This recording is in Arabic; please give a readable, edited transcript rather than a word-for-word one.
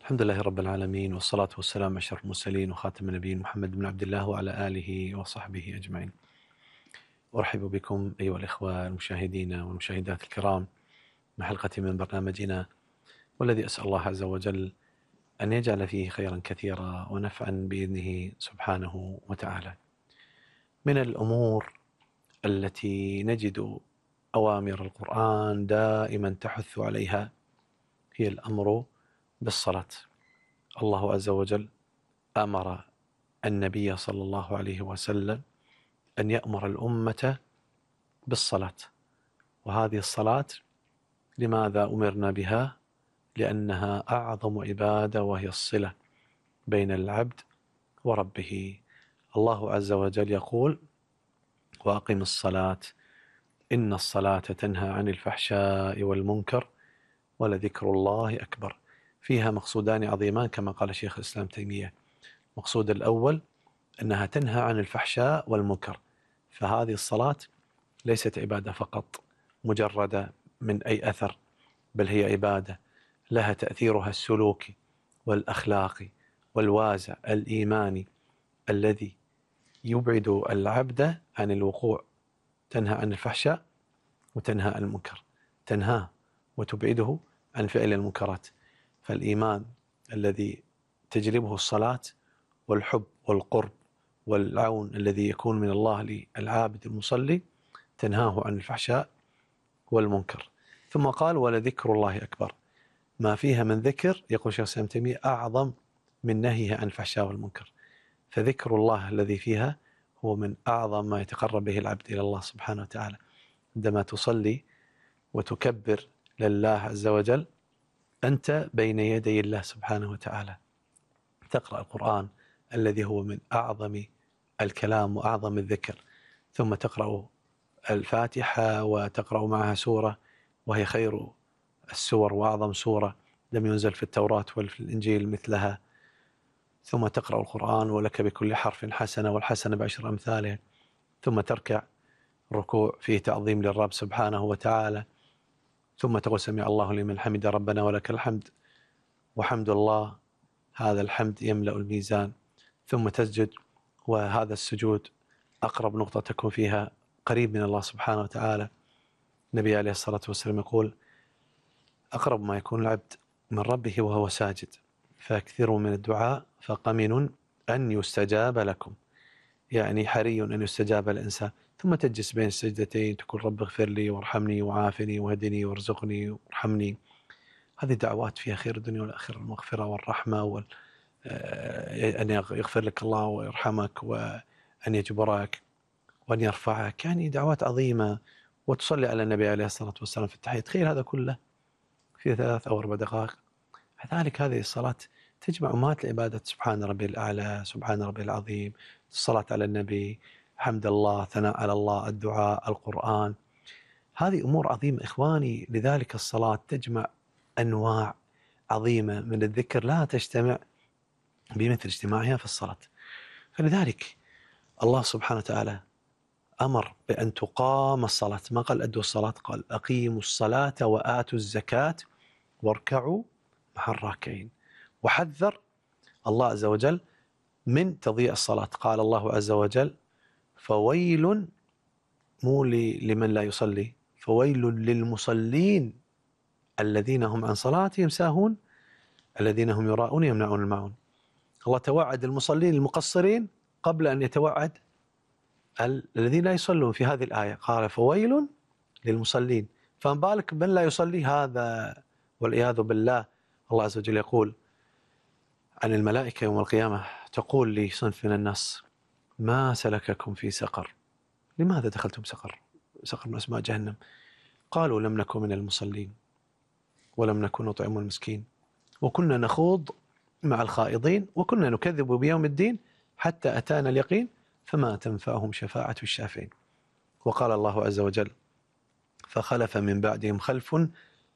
الحمد لله رب العالمين، والصلاة والسلام على أشرف المرسلين وخاتم النبيين محمد بن عبد الله وعلى آله وصحبه أجمعين. أرحب بكم أيها الإخوة المشاهدين والمشاهدات الكرام مع حلقة من برنامجنا، والذي أسأل الله عز وجل أن يجعل فيه خيرا كثيرا ونفعا بإذنه سبحانه وتعالى. من الأمور التي نجد أوامر القرآن دائما تحث عليها هي الأمر بالصلاة. الله عز وجل أمر النبي صلى الله عليه وسلم أن يأمر الأمة بالصلاة، وهذه الصلاة لماذا أمرنا بها؟ لأنها أعظم عبادة، وهي الصلة بين العبد وربه. الله عز وجل يقول: وأقم الصلاة إن الصلاة تنهى عن الفحشاء والمنكر ولذكر الله أكبر. فيها مقصودان عظيمان كما قال شيخ الإسلام تيمية. المقصود الأول أنها تنهى عن الفحشاء والمنكر، فهذه الصلاة ليست عبادة فقط مجردة من أي أثر، بل هي عبادة لها تأثيرها السلوكي والأخلاقي والوازع الإيماني الذي يبعد العبد عن الوقوع. تنهى عن الفحشاء وتنهى عن المنكر، تنهاه وتبعده عن فعل المنكرات. فالإيمان الذي تجلبه الصلاة والحب والقرب والعون الذي يكون من الله للعابد المصلي تنهاه عن الفحشاء والمنكر. ثم قال: ولذكر الله أكبر. ما فيها من ذكر، يقول شيخ الإسلام تيمية، أعظم من نهيها عن الفحشاء والمنكر. فذكر الله الذي فيها هو من أعظم ما يتقرب به العبد إلى الله سبحانه وتعالى. عندما تصلي وتكبر لله عز وجل أنت بين يدي الله سبحانه وتعالى، تقرأ القرآن الذي هو من أعظم الكلام وأعظم الذكر، ثم تقرأ الفاتحة وتقرأ معها سورة وهي خير السور وأعظم سورة لم ينزل في التوراة ولا في الإنجيل مثلها، ثم تقرأ القرآن ولك بكل حرف حسنة والحسنة بعشر أمثالها، ثم تركع ركوع فيه تعظيم للرب سبحانه وتعالى، ثم تقول: سمع الله لمن حمد ربنا ولك الحمد، وحمد الله هذا الحمد يملأ الميزان، ثم تسجد، وهذا السجود أقرب نقطة تكون فيها قريب من الله سبحانه وتعالى. النبي عليه الصلاة والسلام يقول: أقرب ما يكون العبد من ربه وهو ساجد، فاكثروا من الدعاء فقمن أن يستجاب لكم. يعني حري أن يستجاب الإنسان. ثم تجلس بين السجدتين تقول: رب اغفر لي وارحمني وعافني واهدني وارزقني وارحمني. هذه دعوات فيها خير الدنيا والآخرة، المغفرة والرحمة أن يغفر لك الله ويرحمك وأن يجبرك وأن يرفعك، يعني دعوات عظيمة. وتصلي على النبي عليه الصلاة والسلام في التحية. تخيل هذا كله في 3 أو 4 دقائق. كذلك هذه الصلاة تجمع أمهات العبادة: سبحان ربي الأعلى، سبحان ربي العظيم، الصلاة على النبي، حمد الله، ثناء على الله، الدعاء، القرآن. هذه أمور عظيمة إخواني. لذلك الصلاة تجمع أنواع عظيمة من الذكر لا تجتمع بمثل اجتماعها في الصلاة. فلذلك الله سبحانه وتعالى أمر بأن تقام الصلاة، ما قال أدوا الصلاة، قال أقيموا الصلاة وآتوا الزكاة واركعوا مع الراكعين. وحذر الله عز وجل من تضييع الصلاة. قال الله عز وجل: فويل، مو لمن لا يصلي، فويل للمصلين الذين هم عن صلاتهم ساهون الذين هم يراءون يمنعون الماعون. الله توعد المصلين المقصرين قبل أن يتوعد الذين لا يصلون في هذه الآية. قال: فويل للمصلين، فما بالك من لا يصلي هذا والعياذ بالله. الله عز وجل يقول عن الملائكة يوم القيامة: تقول لصنف من الناس: ما سلككم في سقر؟ لماذا دخلتم سقر؟ سقر من أسماء جهنم. قالوا: لم نكن من المصلين ولم نكن نطعم المسكين وكنا نخوض مع الخائضين وكنا نكذب بيوم الدين حتى أتانا اليقين فما تنفعهم شفاعة الشافعين. وقال الله عز وجل: فخلف من بعدهم خلف